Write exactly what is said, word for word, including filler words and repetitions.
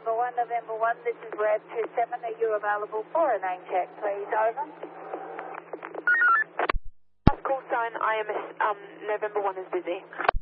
November one, November one, this is Rab two seven. Are you available for a name check, please? Over. Call sign I M S, um, November one is busy.